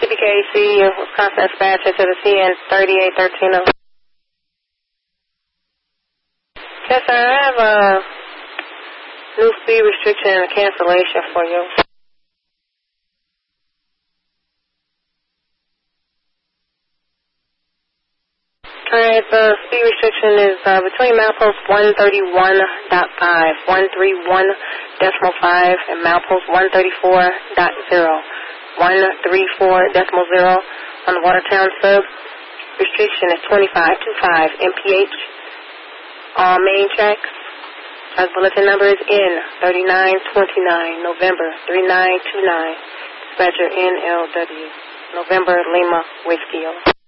TPKC, Wisconsin dispatcher to the CN 3813. Yes, sir, I have a new speed restriction and a cancellation for you. Alright, the speed restriction is between milepost 131.5, 131.5, and milepost 134.0, 134.0 on the Watertown sub. Restriction is 2525 mph. All main tracks. Our bulletin number is N3929, November 3929. Dispatcher NLW, November Lima Whiskey.